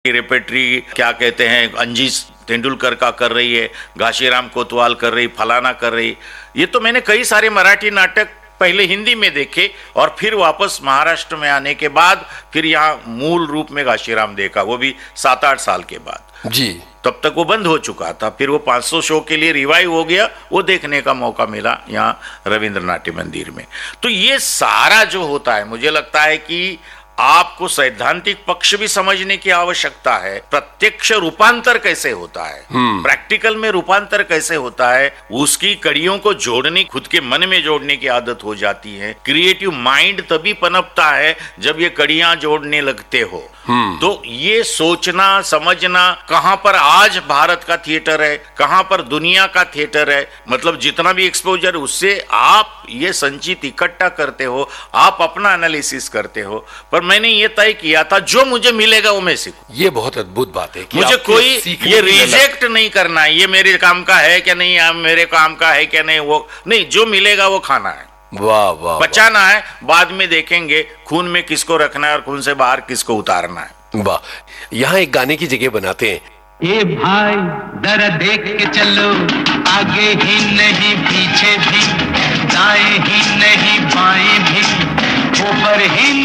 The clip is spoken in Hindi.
रेपेट्री क्या कहते हैं अंजी तेंदुलकर का कर रही है, घाशीराम कोतवाल कर रही, फलाना कर रही। ये तो मैंने कई सारे मराठी नाटक पहले हिंदी में देखे और फिर वापस महाराष्ट्र में आने के बाद फिर यहाँ मूल रूप में घाशीराम देखा, वो भी 7-8 साल के बाद जी। तब तक वो बंद हो चुका था, फिर वो 500 शो के लिए रिवाइव हो गया, वो देखने का मौका मिला यहाँ रविंद्र नाट्य मंदिर में। तो ये सारा जो होता है, मुझे लगता है कि आपको सैद्धांतिक पक्ष भी समझने की आवश्यकता है, प्रत्यक्ष रूपांतर कैसे होता है, प्रैक्टिकल में रूपांतर कैसे होता है, उसकी कड़ियों को जोड़ने, खुद के मन में जोड़ने की आदत हो जाती है। क्रिएटिव माइंड तभी पनपता है जब ये कड़ियां जोड़ने लगते हो। तो ये सोचना समझना कहां पर आज भारत का थिएटर है, कहां पर दुनिया का थिएटर है, मतलब जितना भी एक्सपोजर उससे आप ये संचित इकट्ठा करते हो, आप अपना एनालिसिस करते हो। पर मैंने ये तय किया था जो मुझे मिलेगा वो मैं सीखूं। ये बहुत अद्भुत बात है कि मुझे कोई ये रिजेक्ट नहीं करना है, ये मेरे काम का है क्या नहीं, मेरे काम का है क्या नहीं, वो नहीं, जो मिलेगा वो खाना है। वाह वाह, बचाना है, बाद में देखेंगे खून में किसको रखना है और खून से बाहर किसको उतारना है। वाह, यहाँ एक गाने की जगह बनाते हैं। ये भाई जरा देख के चलो, आगे ही नहीं पीछे भी, दाएं ही नहीं बाएं भी, ऊपर ही